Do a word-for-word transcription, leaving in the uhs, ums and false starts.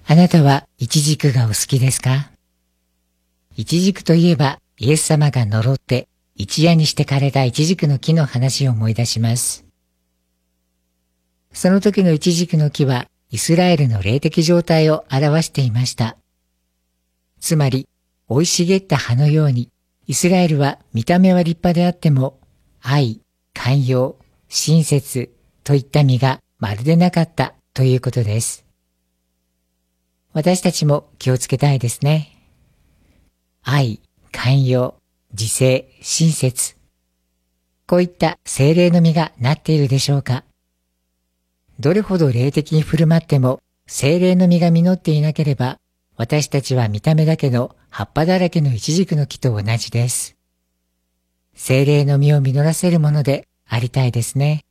あなたはイチジクがお好きですか？イチジクといえばイエス様が呪って一夜にして枯れたイチジクの木の話を思い出します。その時のイチジクの木はイスラエルの霊的状態を表していました。つまり、生い茂った葉のように、イスラエルは見た目は立派であっても、愛、寛容、親切といった実がまるでなかったということです。私たちも気をつけたいですね。愛、寛容、自制、親切。こういった聖霊の実がなっているでしょうか？どれほど霊的に振る舞っても聖霊の実が実っていなければ、私たちは見た目だけの葉っぱだらけのイチジクの木と同じです。聖霊の実を実らせるものでありたいですね。